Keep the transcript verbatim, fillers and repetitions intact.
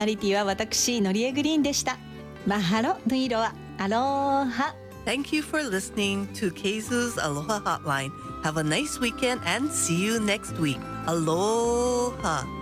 ナリティは私のりえグリーンでした。マハロヌイロアアロハ。 Thank you for listening to Keizu's Aloha Hotline. Have a nice weekend and see you next week. Aloha.